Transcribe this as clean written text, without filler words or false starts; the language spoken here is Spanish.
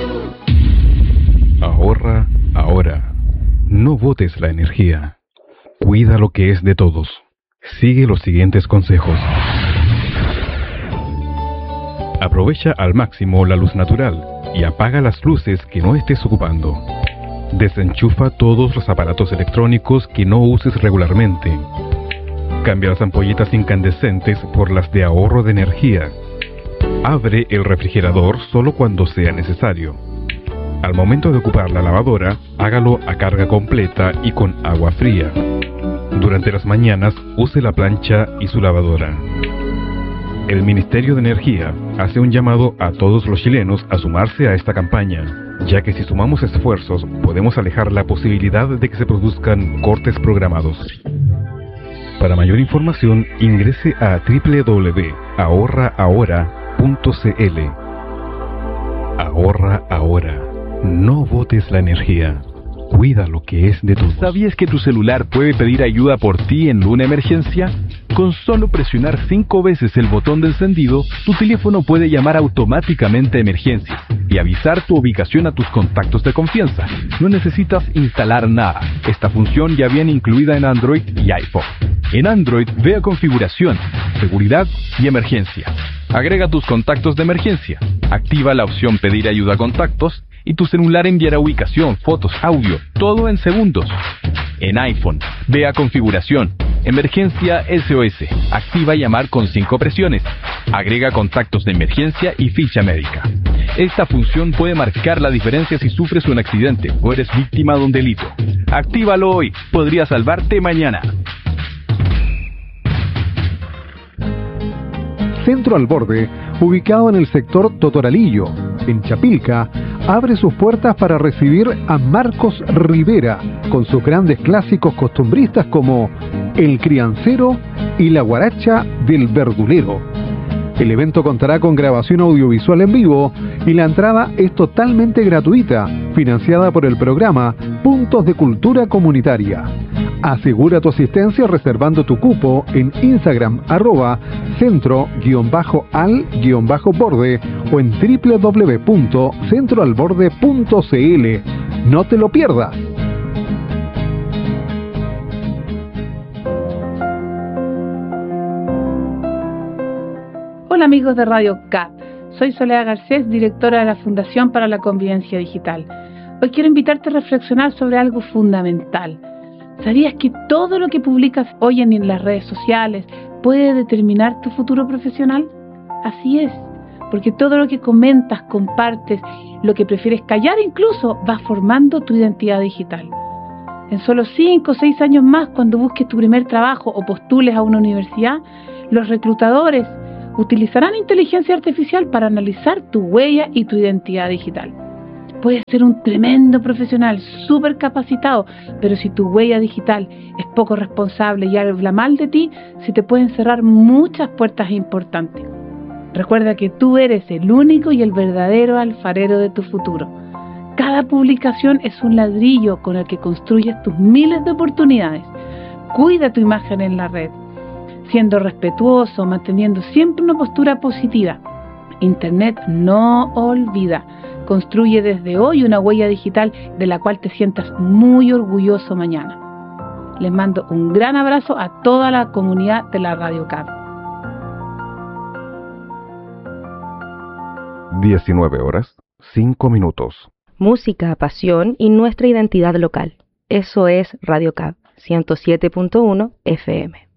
Ahorra ahora. No botes la energía. Cuida lo que es de todos. Sigue los siguientes consejos. Aprovecha al máximo la luz natural y apaga las luces que no estés ocupando. Desenchufa todos los aparatos electrónicos que no uses regularmente. Cambia las ampolletas incandescentes por las de ahorro de energía. Abre el refrigerador solo cuando sea necesario. Al momento de ocupar la lavadora, hágalo a carga completa y con agua fría. Durante las mañanas, use la plancha y su lavadora. El Ministerio de Energía hace un llamado a todos los chilenos a sumarse a esta campaña, ya que si sumamos esfuerzos, podemos alejar la posibilidad de que se produzcan cortes programados. Para mayor información, ingrese a www.ahorraahora.cl. Ahorra ahora. No botes la energía. Cuida lo que es de todos. ¿Sabías que tu celular puede pedir ayuda por ti en una emergencia? Con solo presionar 5 veces el botón de encendido, tu teléfono puede llamar automáticamente a emergencia y avisar tu ubicación a tus contactos de confianza. No necesitas instalar nada. Esta función ya viene incluida en Android y iPhone. En Android, ve a Configuración, Seguridad y Emergencia. Agrega tus contactos de emergencia. Activa la opción Pedir ayuda a contactos y tu celular enviará ubicación, fotos, audio, todo en segundos. En iPhone, ve a Configuración, Emergencia SOS. Activa llamar con 5 presiones. Agrega contactos de emergencia y ficha médica. Esta función puede marcar la diferencia si sufres un accidente o eres víctima de un delito. Actívalo hoy, podría salvarte mañana. Centro Al Borde, ubicado en el sector Totoralillo, en Chapilca, abre sus puertas para recibir a Marcos Rivera con sus grandes clásicos costumbristas como El Criancero y La Guaracha del Verdulero. El evento contará con grabación audiovisual en vivo y la entrada es totalmente gratuita, financiada por el programa Puntos de Cultura Comunitaria. Asegura tu asistencia reservando tu cupo en Instagram @centro_al_borde o en www.centroalborde.cl. No te lo pierdas. Hola amigos de Radio CAP, soy Soledad Garcés, directora de la Fundación para la Convivencia Digital. Hoy quiero invitarte a reflexionar sobre algo fundamental. ¿Sabías que todo lo que publicas hoy en las redes sociales puede determinar tu futuro profesional? Así es, porque todo lo que comentas, compartes, lo que prefieres callar incluso, va formando tu identidad digital. En solo 5 o 6 años más, cuando busques tu primer trabajo o postules a una universidad, los reclutadores utilizarán inteligencia artificial para analizar tu huella y tu identidad digital. Puedes ser un tremendo profesional, súper capacitado, pero si tu huella digital es poco responsable y habla mal de ti, se te pueden cerrar muchas puertas importantes. Recuerda que tú eres el único y el verdadero alfarero de tu futuro. Cada publicación es un ladrillo con el que construyes tus miles de oportunidades. Cuida tu imagen en la red, siendo respetuoso, manteniendo siempre una postura positiva. Internet no olvida. Construye desde hoy una huella digital de la cual te sientas muy orgulloso mañana. Les mando un gran abrazo a toda la comunidad de la Radio CAP. 19:05. Música, pasión y nuestra identidad local. Eso es Radio CAP 107.1 FM.